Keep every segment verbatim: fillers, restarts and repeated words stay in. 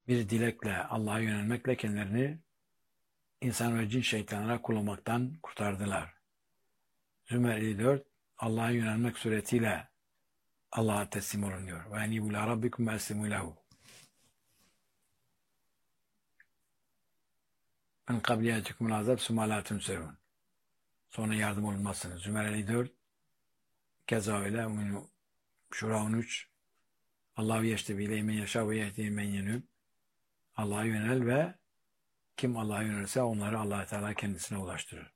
bir dilekle, Allah'a yönelmekle kendilerini insan ve cin şeytanlara kullanmaktan kurtardılar. Zümer elli dört, Allah'a yönelmek suretiyle Allah'a teslim olun diyor. Ve enibu ila rabbikum ve eslimu lehu. En kabliyetikumul azab sümme la tunserun. Sonra yardım olunmazsınız. Zümer elli dört, keza öyle. Şura on üç, Allahu yeştebi ile men yaşa ve yehdi men yenub. Allah'a yönel ve kim Allah'a yönelirse onları Allah Teala kendisine ulaştırır.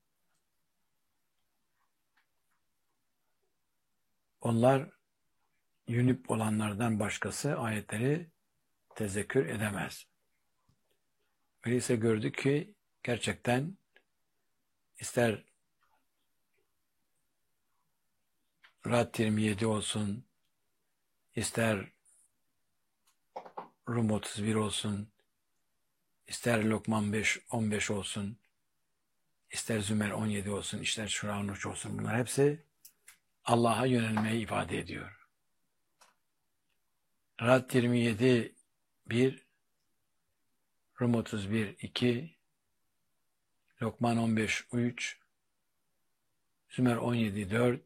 Onlar yünüp olanlardan başkası ayetleri tezekkür edemez. Öyleyse gördük ki gerçekten ister Rad yirmi yedi olsun, ister Rum otuz bir olsun, ister Lokman beş on beş olsun, ister Zümer on yedi olsun, ister Şura on üç olsun. Bunlar hepsi Allah'a yönelmeyi ifade ediyor. Rad yirmi yedi bir, Rum otuz bir iki, Lokman on beş üç, Zümer on yedi dört,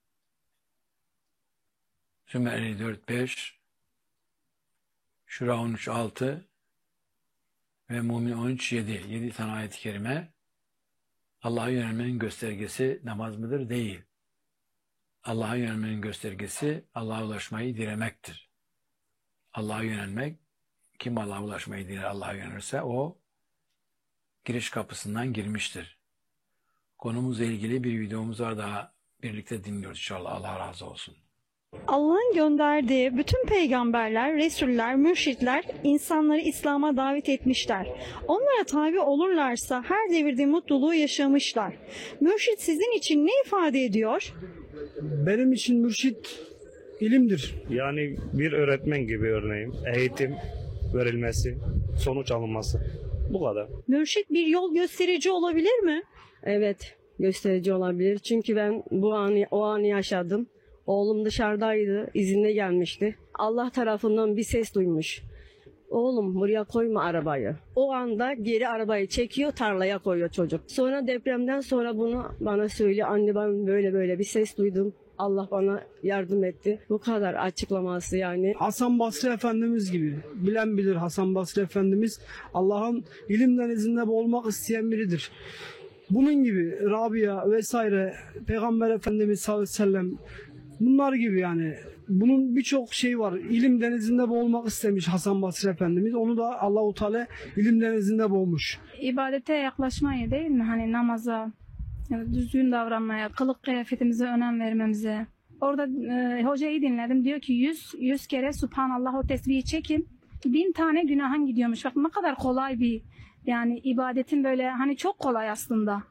Zümer elli dört beş, Şura on üç altı ve Mümin on üç yedi. yedi tane ayet-i kerime Allah'a yönelmenin göstergesi namaz mıdır? Değil. Allah'a yönelmenin göstergesi Allah'a ulaşmayı dilemektir. Allah'a yönelmek, kim Allah'a ulaşmayı diler, Allah'a yönelirse o giriş kapısından girmiştir. Konumuzla ilgili bir videomuz var, daha birlikte dinliyoruz inşallah. Allah razı olsun. Allah'ın gönderdiği bütün peygamberler, resuller, mürşitler insanları İslam'a davet etmişler. Onlara tabi olurlarsa her devirde mutluluğu yaşamışlar. Mürşit sizin için ne ifade ediyor? Benim için mürşit ilimdir. Yani bir öğretmen gibi örneğin. Eğitim verilmesi, sonuç alınması. Bu kadar. Mürşit bir yol gösterici olabilir mi? Evet, gösterici olabilir. Çünkü ben bu anı, o anı yaşadım. Oğlum dışarıdaydı, izinle gelmişti. Allah tarafından bir ses duymuş. Oğlum buraya koyma arabayı. O anda geri arabayı çekiyor, tarlaya koyuyor çocuk. Sonra depremden sonra bunu bana söylüyor. Anne ben böyle böyle bir ses duydum. Allah bana yardım etti. Bu kadar açıklaması yani. Hasan Basri Efendimiz gibi. Bilen bilir Hasan Basri Efendimiz. Allah'ın ilim denizinde boğulmak isteyen biridir. Bunun gibi Rabia vesaire, Peygamber Efendimiz sallallahu aleyhi ve sellem, bunlar gibi yani. Bunun birçok şey var. İlim denizinde boğulmak istemiş Hasan Basri Efendimiz. Onu da Allah-u Teala ilim denizinde boğmuş. İbadete yaklaşmayı değil mi? Hani namaza, yani düzgün davranmaya, kılık kıyafetimize önem vermemize. Orada e, hocayı dinledim. Diyor ki yüz, yüz kere Subhanallah o tesbihi çekin. Bin tane günahın gidiyormuş. Bak ne kadar kolay bir, yani ibadetin böyle hani çok kolay aslında.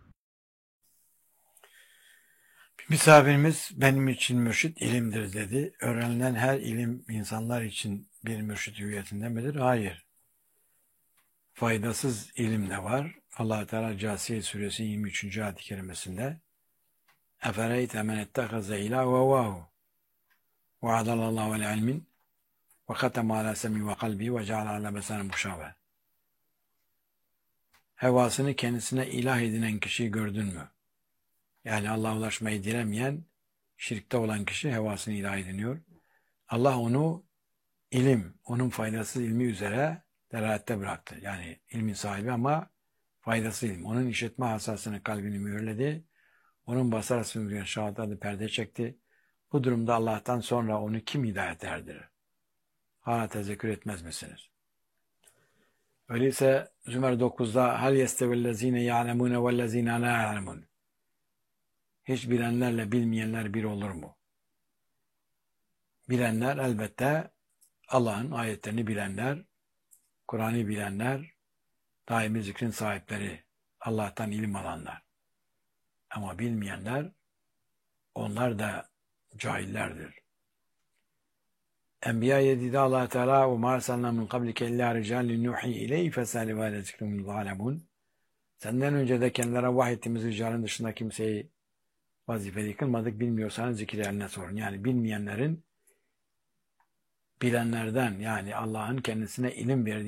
Misafirimiz benim için mürşit ilimdir dedi. Öğrenilen her ilim insanlar için bir mürşit hüviyetinde midir? Hayır. Faydasız ilim de var. Allah Teala Câsiye suresi yirmi üçüncü ayet-i kerimesinde Efereyte men ettehaze ilâ ve vâhu ve adalallahu vel ilmin ve katema alâ semî ve kalbi ve ceale alâ besâne muşâve. Hevasını kendisine ilah edinen kişiyi gördün mü? Yani Allah'a ulaşmayı dilemeyen, şirkte olan kişi hevasını ilah ediniyor. Allah onu ilim, onun faydasız ilmi üzere delalette bıraktı. Yani ilmin sahibi ama faydasız ilim. Onun işitme hassasını kalbini mühürledi. Onun basar sümrüyen şahadatı perde çekti. Bu durumda Allah'tan sonra onu kim hidayet erdirir? Hala tezekkür etmez misiniz? Öyleyse Zümer dokuzda hal yestevellezine ya'lemune vellezine la ya'lemun. Hiç bilenlerle bilmeyenler bir olur mu? Bilenler elbette Allah'ın ayetlerini bilenler, Kur'an'ı bilenler, daimi zikrin sahipleri, Allah'tan ilim alanlar. Ama bilmeyenler, onlar da cahillerdir. Enbiya yedide Allah Teala ve ma arsalna min qablike illa rijalun nuhi ileyhi fesali ve la zikrun zalimun. Senden önce de kendilerine vahyettiğimiz ricalin dışında kimseyi vazifeli kılmadık, bilmiyorsanız zikir eline sorun. Yani bilmeyenlerin bilenlerden, yani Allah'ın kendisine ilim verdiği